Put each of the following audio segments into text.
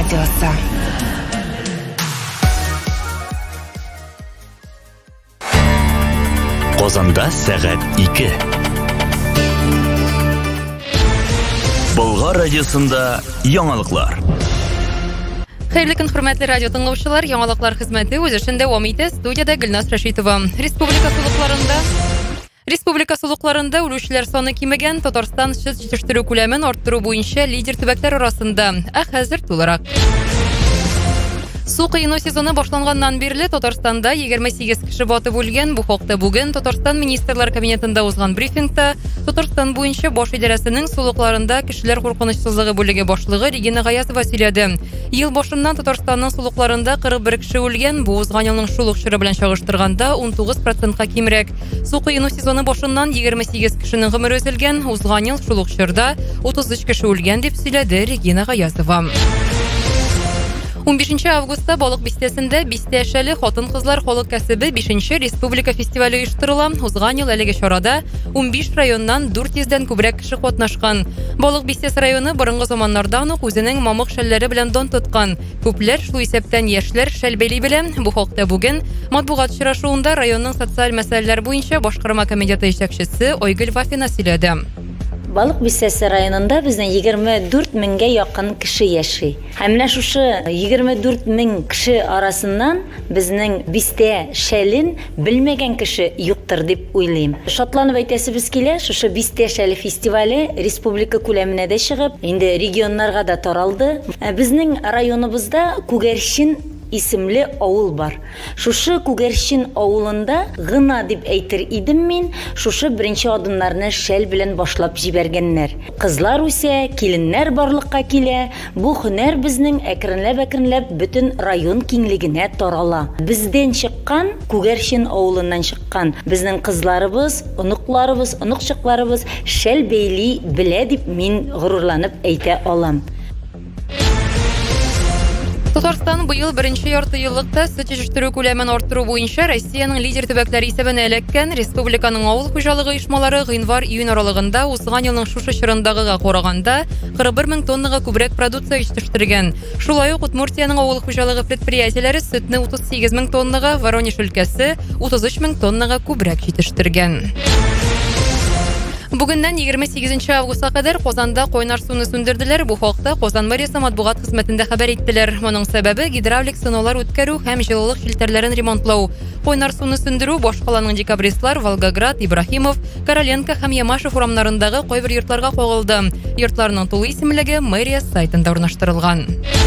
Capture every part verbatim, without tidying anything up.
радиосы. Казанда сәгать ике. Болгар радиосында яңалыклар. Хәерле көн, хөрмәтле радио тыңлаучылар, яңалыклар хезмәте үз эшен дәвам итә. Студияда Гөлнас Рәшитова. Республика сулыкларында Республика сулыкларында үлүчеләр саны кимегән, Татарстан сөт җитештерү күләмен арттыру буенча лидер төбәкләр арасында. Ә хәзер тулырак. Су кыйну сезоны башланганнан бирле Татарстанда егерме сигез кеше батып үлгән. Бу хакта бүген Татарстан министрлар кабинетында узган брифингта Татарстан буенча баш идарәсенең сулыкларында кешеләр куркынычсызлыгы бүлеге башлыгы Регина Гаязова сөйләде. Ел башыннан Татарстанның сулыкларында кырык бер кеше үлгән. Бу узган елның шул ук чоры белән чагыштырганда он тугыз процентка кимрәк. Су кыйну сезоны башыннан егерме сигез кешенең гомере өзелгән. Узган ел шул ук чорда утыз өч кеше үлгән дип сөйләде Регина Гаязова. он бишенче августта Балык бистәсендә бистә шәле хатын-кызлар халык кәсебе бишенче республика фестивале оештырыла. Узган ел әлеге чарада он биш районнан дүрт йөздән күбрәк кеше катнашкан. Балык бистәсе районы борынгы заманнардан ук үзенең мамык шәлләре белән дан тоткан. Күпләр шул исәптән яшьләр шәл бәйли белән. Бу хакта бүген матбугат очрашуында районның социаль мәсьәләләр буенча башкарма комитеты җитәкчесе Айгөл Вафина сөйләде. Балык бистәсе районында безнең егерме дүрт меңгә якын кеше яши. Һәм менә шушы егерме дүрт мең кеше арасыннан безнең бистә шәлен белмәгән кеше юктыр дип уйлыйм. Шатланып әйтәсебез килә, шушы бистә шәле фестивале республика күләменә дә чыгып, инде регионнарга да таралды. Безнең районыбызда Күгәрчен исемле авыл бар. Шушы Күгәрчен авылында гына дип әйтер идем мин, шушы беренче адымнарны шәл белән башлап җибәргәннәр. Кызлар үсә, киленнәр барлыкка килә. Бу һөнәр безнең әкренләп-әкренләп бөтен район киңлегенә тарала. Бездән чыккан, Күгәрчен авылыннан чыккан безнең кызларыбыз, оныкларыбыз, оныкчыкларыбыз шәл бәйли белә дип мин горурланып әйтә алам. Татарстан быел беренче ярты еллыкта сөт җитештерү күләмен арттыру буенча Россиянең лидер төбәкләре исәбенә эләккән. Республиканың авыл хуҗалыгы оешмалары гыйнвар-июнь аралыгында узган елның шушы чорындагыга караганда кырык бер мең тоннага күбрәк продукция җитештергән. Шулай ук Удмуртиянең авыл хуҗалыгы предприятиеләре сөтне утыз сигез мең тоннага, Воронеж өлкәсе утыз өч мең тоннага күбрәк җитештергән. Бүгеннән егерме сигезенче августка кадәр Казанда кайнар суны сүндерделәр. Бу хакта Казан мэриясе матбугат хезмәтендә хәбәр иттеләр. Моның сәбәбе гидравлик сынаулар үткәрү һәм җылылык фильтрларын ремонтлау. Кайнар суны сүндерү башкаланың декабристлар Волгоград, Ибрахимов, Короленко һәм Ямашев урамнарындагы кайбер йортларга кагылды. Йортларның тулы исемлеге мэрия сайтында урнаштырылган.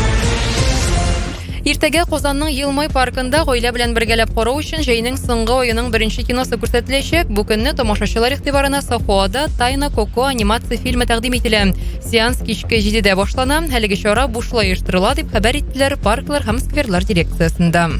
Иртәгә Казанның Елмай паркында гаилә белән бергәләп карау өчен җәйнең соңгы аеның беренче киносы күрсәтеләчәк. Бу көнне тамашачылар игътибарына Сафуада Тайна Коко анимация фильмы тәкъдим ителә. Сеанс кичке җидедә башлана. Әлеге чара бушлай оештырыла дип хәбәр иттеләр парклар һәм скверлар дирекциясендә.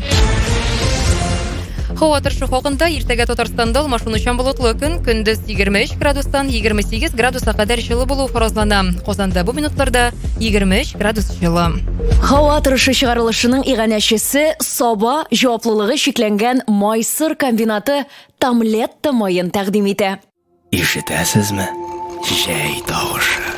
Һава торышы хакында иртәгә Татарстанда алмашынучан болытлы көн, көндез егерме өч градустан егерме сигез градуска кадәр җылы булу фаразлана. Казанда бу минутларда егерме өч градус җылы. Һава торышы чыгарылышының иганәчесе Саба җаваплылыгы шикләнгән Майсыр комбинаты Тамлетта майын тәкъдим итә. Ишетәсезме? Җәй тавышы.